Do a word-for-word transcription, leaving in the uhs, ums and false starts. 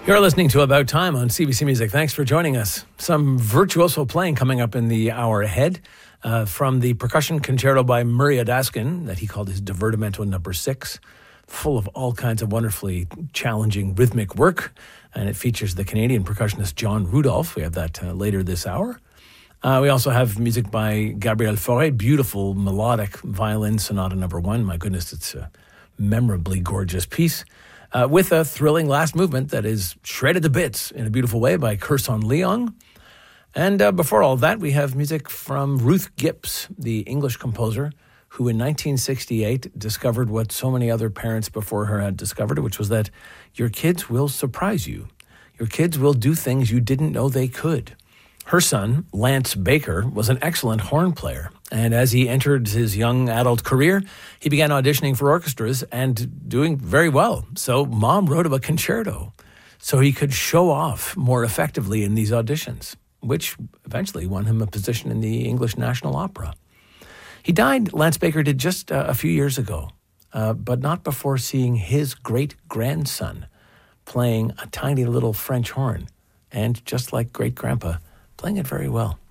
You're listening to About Time on C B C Music. Thanks for joining us. Some virtuoso playing coming up in the hour ahead. Uh, from the percussion concerto by Murray Odaskin that he called his Divertimento number six, full of all kinds of wonderfully challenging rhythmic work. And it features the Canadian percussionist John Rudolph. We have that uh, later this hour. Uh, we also have music by Gabriel Fauré, beautiful melodic violin sonata number one. My goodness, it's a memorably gorgeous piece. Uh, with a thrilling last movement that is shredded to bits in a beautiful way by Kirsan Leong. And uh, before all that, we have music from Ruth Gibbs, the English composer, who in nineteen sixty-eight discovered what so many other parents before her had discovered, which was that your kids will surprise you. Your kids will do things you didn't know they could. Her son, Lance Baker, was an excellent horn player. And as he entered his young adult career, he began auditioning for orchestras and doing very well. So Mom wrote him a concerto so he could show off more effectively in these auditions, which eventually won him a position in the English National Opera. He died, Lance Baker did, just uh, a few years ago, uh, but not before seeing his great-grandson playing a tiny little French horn, and just like great-grandpa, playing it very well.